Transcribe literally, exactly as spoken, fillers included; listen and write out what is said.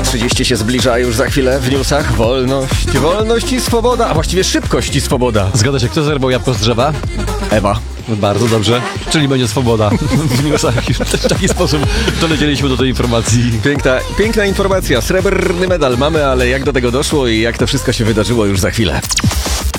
trzydzieści się zbliża już za chwilę w newsach. Wolność, wolność i swoboda, a właściwie szybkość i swoboda. Zgadza się, kto zerwał jabłko z drzewa? Ewa. Bardzo dobrze, czyli będzie swoboda. W newsach już w taki sposób dolecieliśmy do tej informacji. Piękna, piękna informacja. Srebrny medal mamy, ale jak do tego doszło i jak to wszystko się wydarzyło już za chwilę.